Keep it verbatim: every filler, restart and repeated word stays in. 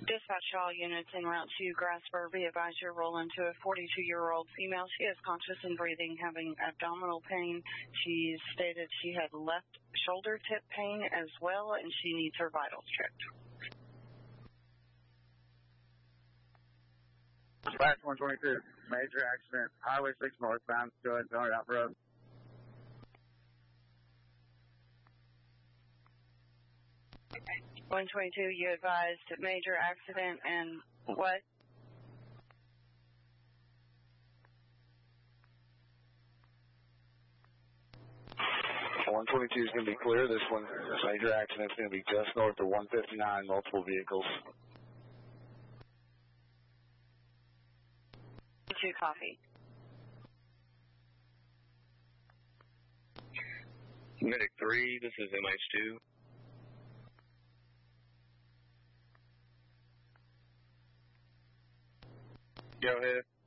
Dispatch all units en route to Grasberg. Be advised you're rolling to a forty-two-year-old female. She is conscious and breathing, having abdominal pain. She stated she had left shoulder tip pain as well, and she needs her vitals checked. Dispatch one twenty-two, major accident, Highway six northbound. Go ahead, turn it out road. one twenty-two, you advised major accident and what? one twenty-two is going to be clear. This one, this major accident is going to be just north of one fifty-nine, multiple vehicles. Two copy. Medic three, this is M H two. Go ahead.